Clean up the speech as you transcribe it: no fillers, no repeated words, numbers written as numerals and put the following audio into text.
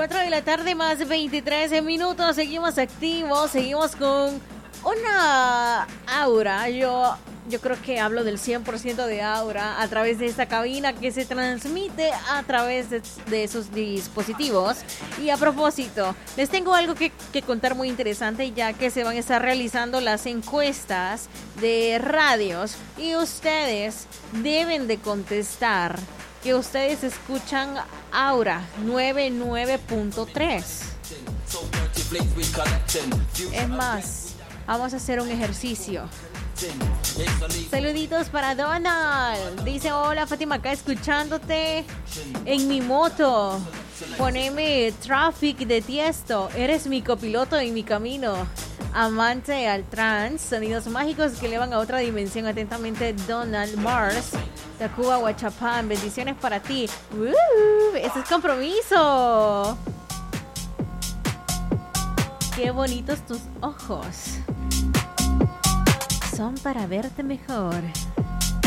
4 de la tarde más 23 minutos. Seguimos activos, seguimos con una aura. Yo creo que hablo del 100% de aura a través de esta cabina que se transmite a través de esos dispositivos. Y a propósito, les tengo algo que contar muy interesante, ya que se van a estar realizando las encuestas de radios y ustedes deben de contestar que ustedes escuchan Aura 99.3. Es más, vamos a hacer un ejercicio. Saluditos para Donald. Dice: hola Fátima, acá escuchándote en mi moto. Poneme Traffic de Tiesto. Eres mi copiloto en mi camino. Amante al trance. Sonidos mágicos que elevan a otra dimensión. Atentamente, Donald Mars. Tacuba Huachapán. Bendiciones para ti. ¡Ese es compromiso! Qué bonitos tus ojos. Son para verte mejor.